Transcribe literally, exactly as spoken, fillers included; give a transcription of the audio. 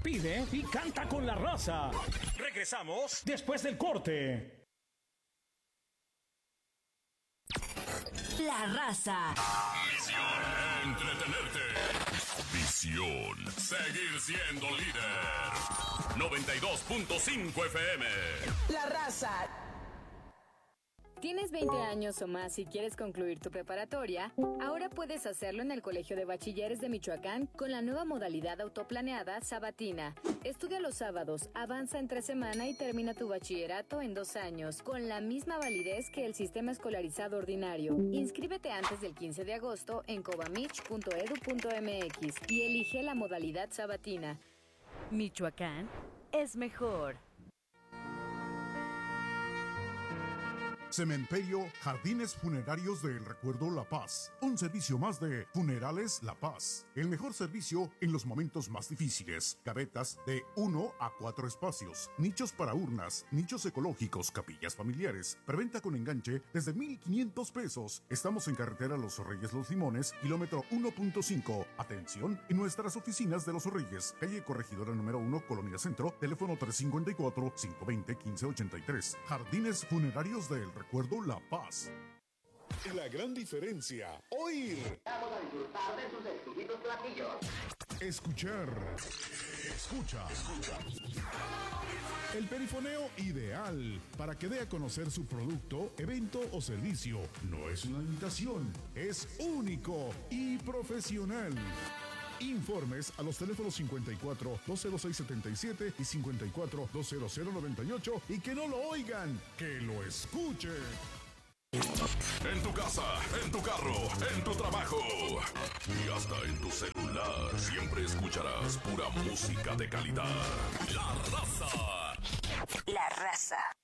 Pide y canta con la raza. Regresamos después del corte. La raza. Misión: entretenerte. Visión: seguir siendo líder. noventa y dos punto cinco F M. La raza. ¿Tienes veinte años o más y quieres concluir tu preparatoria? Ahora puedes hacerlo en el Colegio de Bachilleres de Michoacán con la nueva modalidad autoplaneada sabatina. Estudia los sábados, avanza entre semana y termina tu bachillerato en dos años, con la misma validez que el sistema escolarizado ordinario. Inscríbete antes del quince de agosto en cobamich punto edu punto mx y elige la modalidad sabatina. Michoacán es mejor. Cementerio Jardines Funerarios del Recuerdo La Paz. Un servicio más de Funerales La Paz. El mejor servicio en los momentos más difíciles. Gavetas de uno a cuatro espacios. Nichos para urnas. Nichos ecológicos. Capillas familiares. Preventa con enganche desde mil quinientos pesos. Estamos en carretera Los Reyes Los Limones, kilómetro uno punto cinco. Atención en nuestras oficinas de Los Reyes. Calle Corregidora número uno, Colonia Centro. Teléfono tres cinco cuatro, cinco dos cero, uno cinco ocho tres. Jardines Funerarios del Recuerdo La Paz. La gran diferencia: oír. Vamos a disfrutar de sus exquisitos platillos. Escuchar. Escucha. Escucha. El perifoneo ideal para que dé a conocer su producto, evento o servicio. No es una imitación, es único y profesional. Informes a los teléfonos cincuenta y cuatro, dos cero seis, setenta y siete y cincuenta y cuatro, dos cero cero, noventa y ocho, y que no lo oigan, que lo escuchen. En tu casa, en tu carro, en tu trabajo y hasta en tu celular, siempre escucharás pura música de calidad. La Raza. La raza.